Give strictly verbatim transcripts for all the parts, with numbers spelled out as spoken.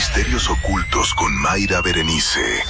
Misterios ocultos con Mayra Berenice.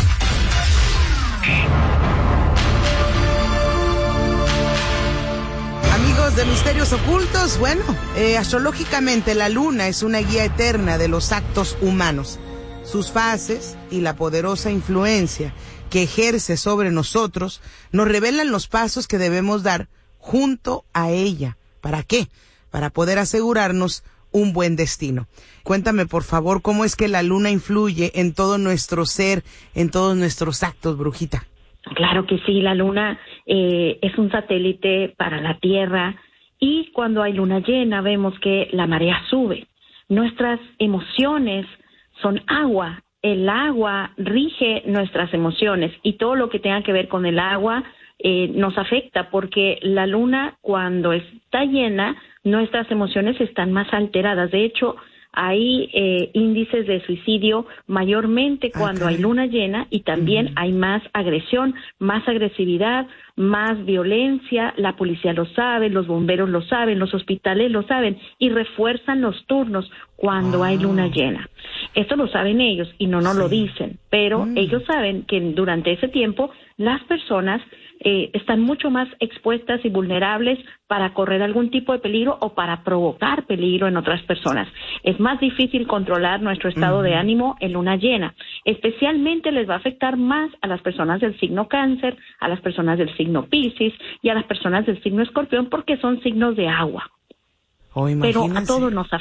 Amigos de Misterios Ocultos, bueno, eh, astrológicamente la luna es una guía eterna de los actos humanos. Sus fases y la poderosa influencia que ejerce sobre nosotros nos revelan los pasos que debemos dar junto a ella. ¿Para qué? Para poder asegurarnos un buen destino. Cuéntame, por favor, cómo es que la luna influye en todo nuestro ser, en todos nuestros actos, brujita. Claro que sí, la luna eh, es un satélite para la Tierra y cuando hay luna llena vemos que la marea sube. Nuestras emociones son agua, el agua rige nuestras emociones y todo lo que tenga que ver con el agua eh, nos afecta porque la luna cuando está llena nuestras emociones están más alteradas. De hecho, hay eh, índices de suicidio mayormente cuando okay. hay luna llena y también uh-huh. hay más agresión, más agresividad, más violencia. La policía lo sabe, los bomberos lo saben, los hospitales lo saben y refuerzan los turnos cuando wow. hay luna llena. Esto lo saben ellos y no nos sí. lo dicen, pero mm. ellos saben que durante ese tiempo las personas Eh, están mucho más expuestas y vulnerables para correr algún tipo de peligro o para provocar peligro en otras personas. Es más difícil controlar nuestro estado uh-huh. de ánimo en luna llena. Especialmente les va a afectar más a las personas del signo Cáncer, a las personas del signo Piscis y a las personas del signo Escorpión porque son signos de agua. Oh, pero a todos nos afecta.